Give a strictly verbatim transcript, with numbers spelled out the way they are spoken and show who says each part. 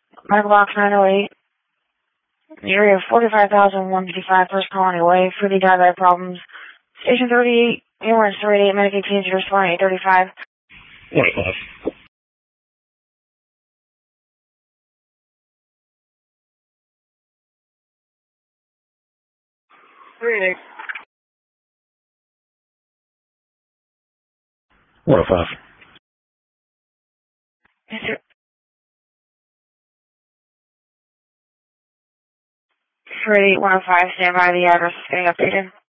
Speaker 1: Michael Box nine oh eight. The area forty-five thousand one fifty-five First Colony Way, Fruity Diabetic Problems. Station thirty-eight, ambulance thirty-eight, Medicaid Teams, responding eight thirty-five.
Speaker 2: twenty-five.
Speaker 1: three eight.
Speaker 2: one oh five.
Speaker 1: Yes, sir. three eight one oh five, stand by, the address is getting updated.